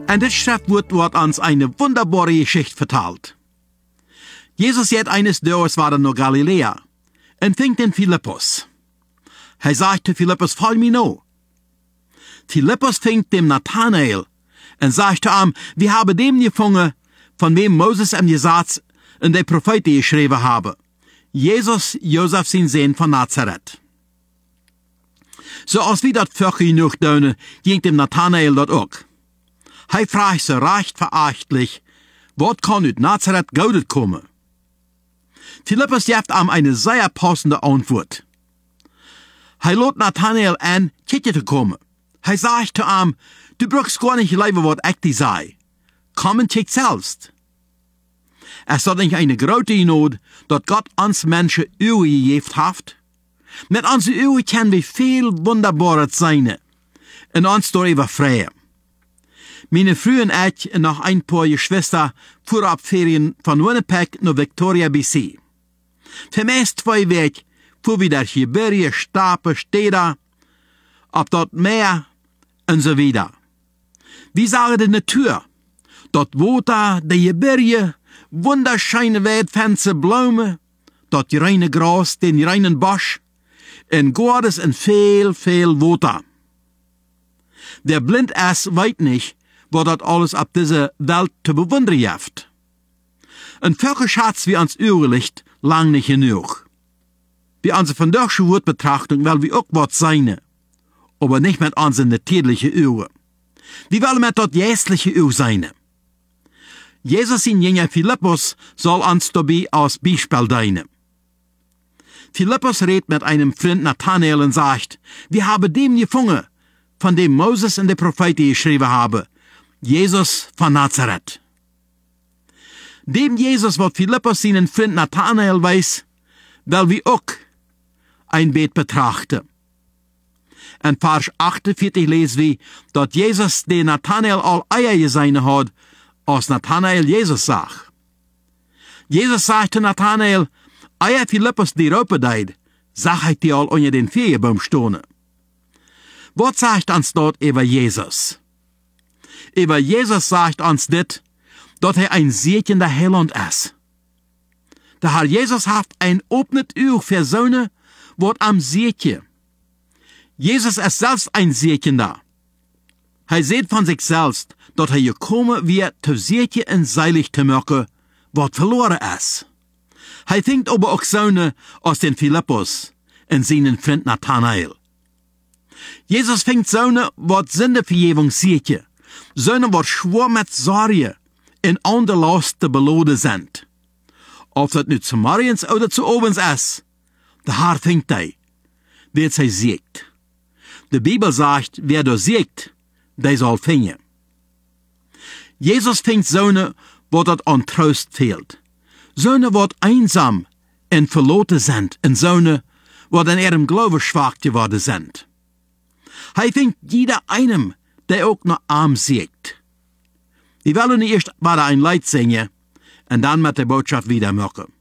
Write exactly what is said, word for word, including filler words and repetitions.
Und das Schriftwort wird uns eine wunderbare Geschichte vertelt. Jesus hat eines Tages war nach Galiläa und fing den Philippus. Er sagt zu Philippus, folg mir nach. Philippus fing dem Nathanael und sagt zu ihm, wir haben dem gefunden, von wem Moses ihm gesagt und die Propheten geschrieben haben. Jesus, Josef, sein Sohn von Nazareth. So als wir dort völlig genug tun, ging dem Nathanael dort auch. Er fragt so recht verachtlich, was kann aus Nazareth Gutes kommen? Philippus gibt ihm eine sehr passende Antwort. Er lädt Nathanael an, Kitje zu kommen. Er sagt zu ihm, du brauchst gar nicht leben, was ich dir sei. Komm und kick selbst. Es ist nicht eine große Not, dass Gott uns Menschen Augen gegeben hat. Mit unseren Augen können wir viel Wunderbares sein und uns darüber freuen. Meine Frau und ich und noch ein paar Geschwister fuhren ab Ferien von Winnipeg nach Victoria, B C. Für meist zwei Wochen fuhren wir durch Gebirge, Stapel, Städte, ab dort Meer und so weiter. Wir sahen die Natur, dort Wasser, die Gebirge, wunderschöne Waldfenster, Blumen, dort reine Gras, den reinen Busch, und Gottes und viel, viel Wasser. Der blind ist, weiß nicht, was dort alles auf dieser Welt zu bewundern gibt. Und welcher Schatz wie ans Auge liegt, lang nicht genug. Wie unsere vandaagse Wortbetrachtung will wir auch was sein, aber nicht mit unseren natürlichen Augen. Wir wollen mit dort geistliche Augen sein. Jesus in Jünger Philippus soll uns dabei als Beispiel dienen. Philippus redet mit einem Freund Nathanael und sagt, wir haben dem gefunden, von dem Moses und die Propheten geschrieben haben, Jesus von Nazareth. Dem Jesus, was Philippus seinen Freund Nathanael weiß, will wir auch ein Bild betrachten. In Vers achtundvierzig lesen wir, dass Jesus den Nathanael all Eier gesehen hat, als Nathanael Jesus sagt. Jesus sagt zu Nathanael, Eier Philippus die Raupe deid, sag ich dir all unter den Feigenbaum stehen. Was sagt uns dort über Jesus? Über Jesus sagt uns dit, dass er ein segnender Heiland ist. Der Herr Jesus hat ein offenes Auge für Söhne, was am Segen. Jesus ist selbst ein Segender. Er sieht von sich selbst, dass er gekommen wird, zu Segen und seilig zu machen, was verloren ist. Er fängt aber auch Söhne aus den Philippus und seinen Freund Nathanael. Jesus fängt Söhne, was Sündevergebung sehen, Söhne, was schwer mit Sorge in andere Lasten beladen sind. Ob das nu zu morgens oder zu abends ist, der Herr fängt er, wer sie siegt. Die Bibel sagt, wer da siegt, der soll finden. Jesus fängt Söhne, wo das an Trost fehlt. Söhne, wo einsam und verloren sind, und Söhne, wo in ihrem Glauben schwach geworden sind. Er fängt jeder einem, der auch noch arm siegt. Wir wollen erst mal ein Lied singen und dann mit der Botschaft wieder machen.